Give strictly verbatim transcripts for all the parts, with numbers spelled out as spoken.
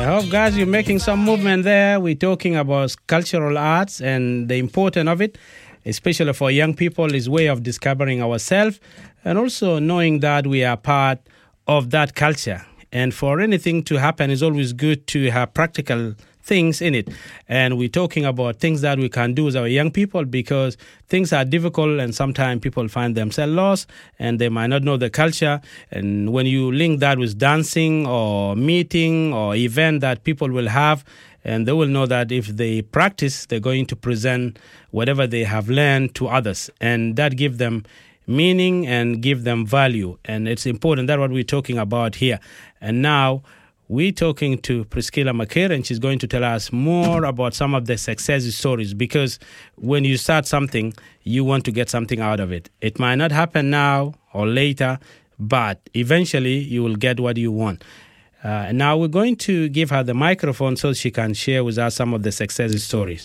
I hope, guys, you're making some movement there. We're talking about cultural arts and the importance of it, especially for young people, is way of discovering ourselves and also knowing that we are part of that culture. And for anything to happen, it's always good to have practical things in it. And we're talking about things that we can do as our young people, because things are difficult and sometimes people find themselves lost and they might not know the culture. And when you link that with dancing or meeting or event that people will have, and they will know that if they practice, they're going to present whatever they have learned to others. And that gives them meaning and give them value. And it's important. That's what we're talking about here. And now we're talking to Priscilla McKay, and she's going to tell us more about some of the success stories, because when you start something, you want to get something out of it. It might not happen now or later, but eventually you will get what you want. Uh, now we're going to give her the microphone so she can share with us some of the success stories.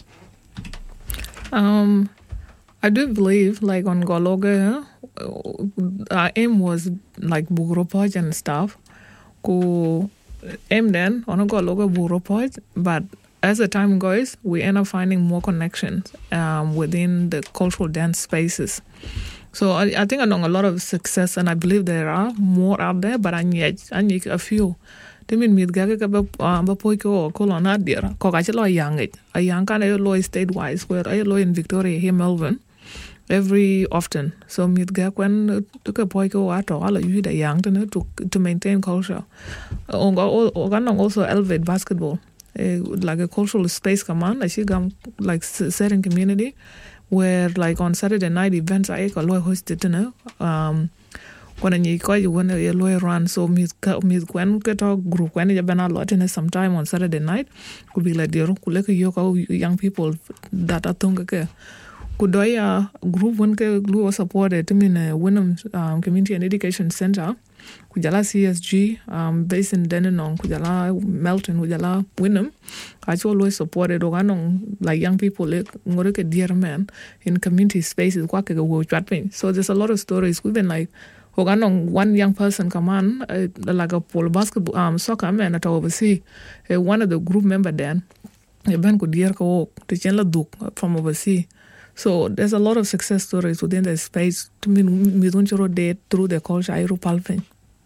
Um, I do believe, like on Gologa, our aim was like Bugropoj and stuff. Go aim then on a Gologa Bugropoj, but as the time goes, we end up finding more connections um, within the cultural dance spaces. So I, I think I know a lot of success, and I believe there are more out there, but I need, I need a few. They mean me gaga ba ba poiko or colonna dear. Cogachelo young it. A young kind of law statewide, where I law in Victoria here, Melbourne, every often. So me gag when took a poiko at all you the young to to maintain culture. Oganong also elevate basketball, like a cultural space command. I see them like certain community where like on Saturday night events I go hosted you know. Um when you call you when you lawyer run, so me me when get a group when you been a lot in sometime on Saturday night could be like the yoko young people that are tonga could I a group when glue supported to mean a Wynnum um, Community and Education Center Kujala C S G um based in Dandenong Kujala Melton Kujala Wynnum actually always supported Oganong like young people like ngoreke dear man in community spaces kwake go chatting. So there's a lot of stories we've been like Oganong one young person come on uh, like a pole basketball um soccer man at overseas uh, one of the group member then ben could dear ko to chenla duk from overseas. So there's a lot of success stories within the space to me midunchoro date through the culture I palping.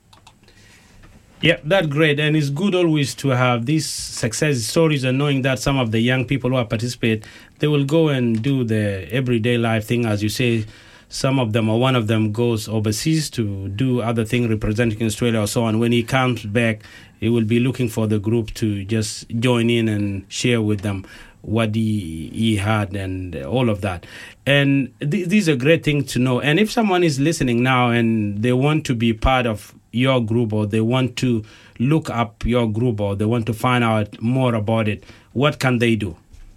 Yeah, that's great. And it's good always to have these success stories and knowing that some of the young people who are participate, they will go and do the everyday life thing. As you say, some of them or one of them goes overseas to do other things representing Australia or so on. When he comes back, he will be looking for the group to just join in and share with them what he, he had and all of that. And th- these are great things to know. And if someone is listening now and they want to be part of your group, or they want to look up your group, or they want to find out more about it, what can they do?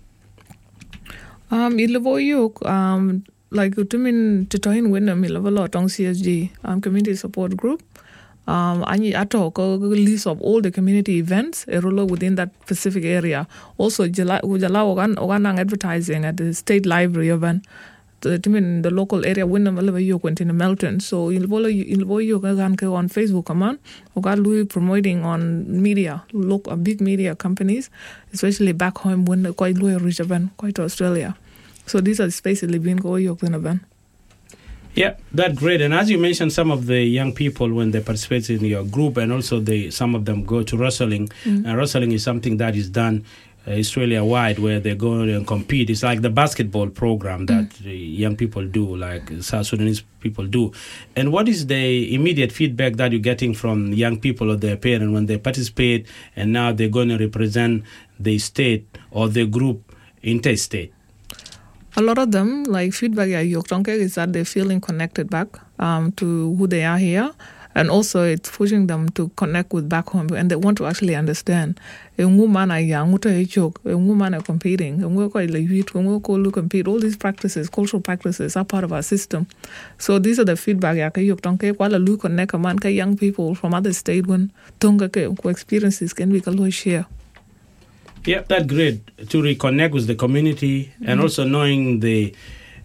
Um, Ilavoyuk, um, like to mean to join Wynnum, Ilavalo on C S G um, community support group. Um, I talk a list of all the community events a roller within that specific area. Also, Jala Ogan Oganang advertising at the State Library event. The in the local area Wynnum Alabayuk went in Melton. So Ilvoyuk on Facebook command Ogalu promoting on media, look a big media companies, especially back home when the quite low reach event, quite Australia. So these are the spaces living go York event. Yeah, that's great. And as you mentioned, some of the young people, when they participate in your group, and also they, some of them go to wrestling. Mm-hmm. And wrestling is something that is done uh, Australia-wide, where they go and compete. It's like the basketball program that mm-hmm. young people do, like South Sudanese people do. And what is the immediate feedback that you're getting from young people or their parents when they participate, and now they're going to represent the state or the group interstate? A lot of them, like feedback at Yorktonke, is that they're feeling connected back um, to who they are here. And also it's pushing them to connect with back home, and they want to actually understand. A woman are young, a woman are competing, a compete. All these practices, cultural practices, are part of our system. So these are the feedback at Yorktonke. While you connect a man, young people from other states, when Tonga experiences can be share. Yeah, that's great to reconnect with the community, mm-hmm. and also knowing the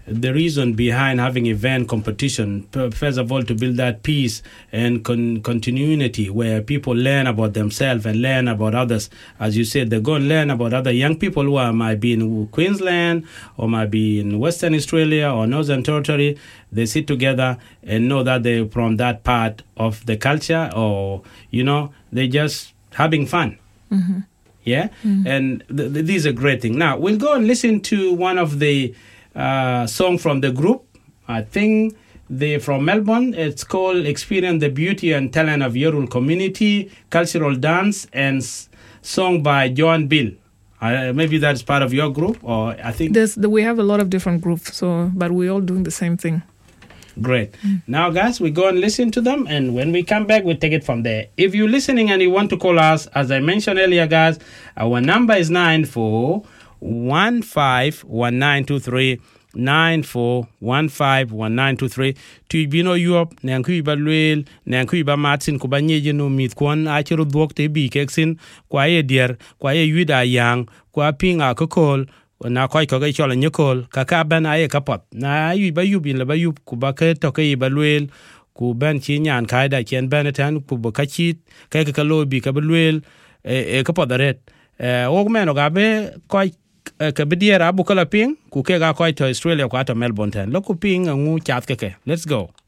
the reason behind having event competition, first of all, to build that peace and con- continuity where people learn about themselves and learn about others. As you said, they go and learn about other young people who are, might be in Queensland or might be in Western Australia or Northern Territory. They sit together and know that they're from that part of the culture, or, you know, they're just having fun. Mm-hmm. Yeah? Mm-hmm. And th- th- this is a great thing. Now, we'll go and listen to one of the Uh, song from the group. I think they're from Melbourne. It's called Experience the Beauty and Talent of Yorul Community, Cultural Dance, and s- song by John Bill. Uh, maybe that's part of your group, or I think... There's the, we have a lot of different groups, so but we're all doing the same thing. Great. Mm. Now, guys, we go and listen to them, and when we come back, we'll take it from there. If you're listening and you want to call us, as I mentioned earlier, guys, our number is nine four one five one nine two three nine four one five one nine two three. To be no Europe, Nanku Balwell, Nanku Martin, Kubanye no meet Kwan, Achero Dwok te be kexin, Kwaye dear, Kwaye Yuda Yang, Kwa Ping a call, na Koi Kogachol and Yokol, Kakaban aye kapot. Na you by you bin la bayup, Kubaka, Toke Balwell, Kuban Chinya and Kaida, Chen Benetan, Kubakachit, Kakalo, Bikabalwell, a kapot the red. Ogman Ogabe, Koi. Kabidia Abu Kalaping, Kukega Koi to Australia, Quata Melbourne ten. Loku Ping and Wu Chat Keke. Let's go.